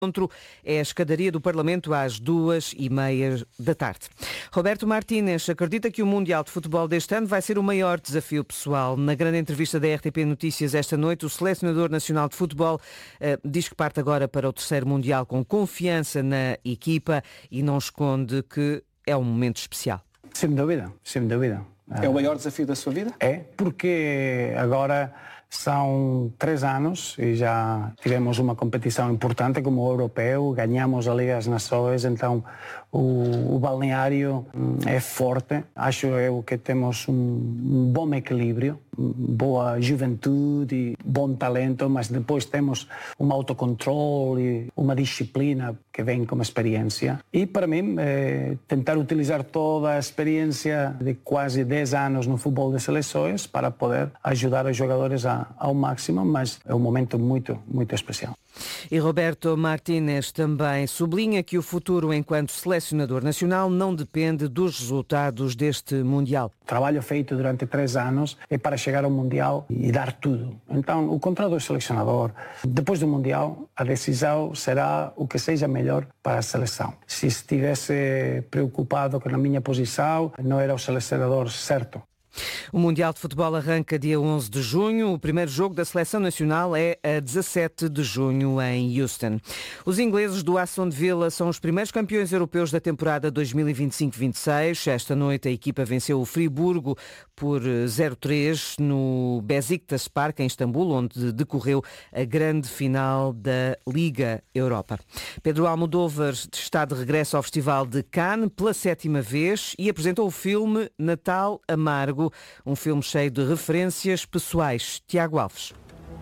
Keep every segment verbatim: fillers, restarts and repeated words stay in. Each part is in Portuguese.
encontro é a escadaria do Parlamento às duas e meia da tarde. Roberto Martínez acredita que o Mundial de Futebol deste ano vai ser o maior desafio pessoal. Na grande entrevista da R T P Notícias esta noite, o selecionador nacional de futebol eh, diz que parte agora para o terceiro Mundial com confiança na equipa e não esconde que é um momento especial. Sem dúvida, sem dúvida. É o maior desafio da sua vida? É, porque agora são três anos e já tivemos uma competição importante como o europeu, ganhamos a Liga das Nações, então o, o balneário é forte. Acho eu que temos um, um bom equilíbrio, boa juventude, bom talento, mas depois temos um autocontrole, uma disciplina que vem com experiência. E para mim, é tentar utilizar toda a experiência de quase dez anos no futebol de seleções para poder ajudar os jogadores a ao máximo, mas é um momento muito, muito especial. E Roberto Martínez também sublinha que o futuro enquanto selecionador nacional não depende dos resultados deste Mundial. O trabalho feito durante três anos é para chegar ao Mundial e dar tudo. Então, o contrato do selecionador, depois do Mundial, a decisão será o que seja melhor para a seleção. Se estivesse preocupado com a minha posição, não era o selecionador certo. O Mundial de Futebol arranca dia onze de junho. O primeiro jogo da Seleção Nacional é a dezassete de junho em Houston. Os ingleses do Aston Villa são os primeiros campeões europeus da temporada dois mil e vinte e cinco vinte e seis. Esta noite a equipa venceu o Friburgo por zero a três no Beşiktaş Park, em Istambul, onde decorreu a grande final da Liga Europa. Pedro Almodóvar está de regresso ao Festival de Cannes pela sétima vez e apresentou o filme Natal Amargo, um filme cheio de referências pessoais. Tiago Alves.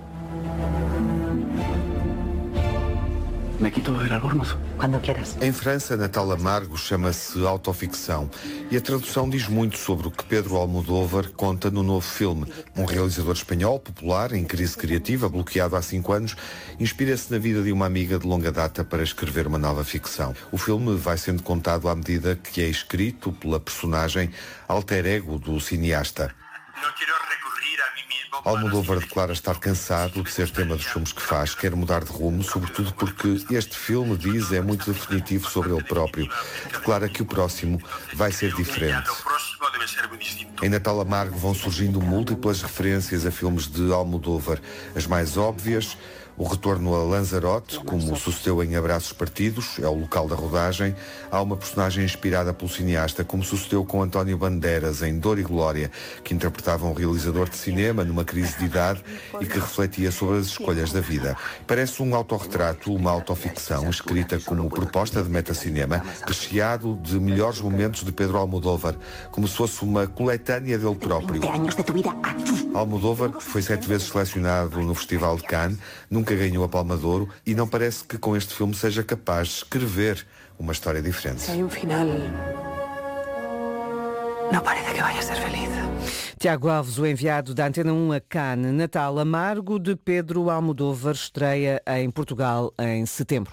Me quito beber algo, hermoso. Quando quieras. Em França, Natal Amargo chama-se autoficção e a tradução diz muito sobre o que Pedro Almodóvar conta no novo filme. Um realizador espanhol popular, em crise criativa, bloqueado há cinco anos, inspira-se na vida de uma amiga de longa data para escrever uma nova ficção. O filme vai sendo contado à medida que é escrito pela personagem alter ego do cineasta. Almodóvar declara estar cansado de ser tema dos filmes que faz, quer mudar de rumo, sobretudo porque este filme, diz, é muito definitivo sobre ele próprio. Declara que o próximo vai ser diferente. Em Natal Amargo vão surgindo múltiplas referências a filmes de Almodóvar. As mais óbvias: o retorno a Lanzarote, como sucedeu em Abraços Partidos, é o local da rodagem. Há uma personagem inspirada pelo cineasta, como sucedeu com António Bandeiras em Dor e Glória, que interpretava um realizador de cinema numa crise de idade e que refletia sobre as escolhas da vida. Parece um autorretrato, uma autoficção, escrita como proposta de metacinema, recheado de melhores momentos de Pedro Almodóvar, como se fosse uma coletânea dele próprio. Almodóvar foi sete vezes selecionado no Festival de Cannes, nunca ganhou a Palma de Ouro e não parece que com este filme seja capaz de escrever uma história diferente. Se há um final, não parece que vaya a ser feliz. Tiago Alves, o enviado da Antena um a Cannes. Natal Amargo, de Pedro Almodóvar, estreia em Portugal em setembro.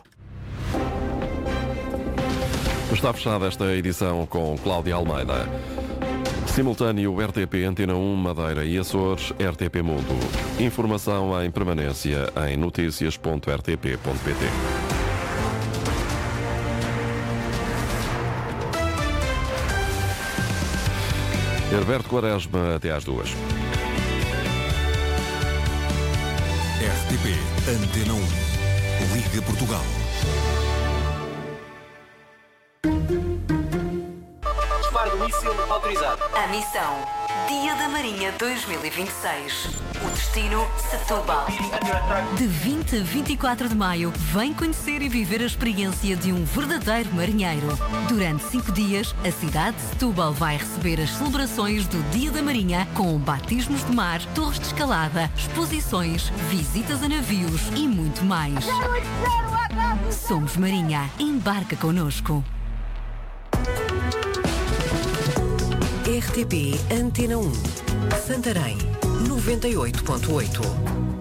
Está fechada esta edição com Cláudia Almeida. Simultâneo R T P Antena um, Madeira e Açores, R T P Mundo. Informação em permanência em notícias ponto r t p ponto p t. Herberto Quaresma, até às duas. R T P Antena um. Liga Portugal. Míssil autorizado. A missão Dia da Marinha dois mil e vinte e seis. O destino Setúbal. De vinte a vinte e quatro de maio, vem conhecer e viver a experiência de um verdadeiro marinheiro. Durante cinco dias, a cidade de Setúbal vai receber as celebrações do Dia da Marinha com batismos de mar, torres de escalada, exposições, visitas a navios e muito mais. Somos Marinha. Embarca connosco. R T P Antena um, Santarém, noventa e oito ponto oito.